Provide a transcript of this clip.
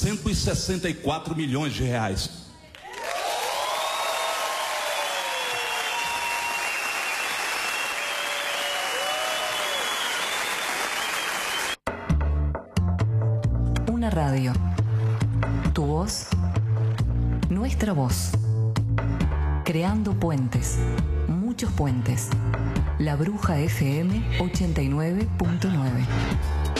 164 milhões de reais. Una radio. Tu voz, nuestra voz. Creando puentes, muchos puentes. La Bruja FM 89.9.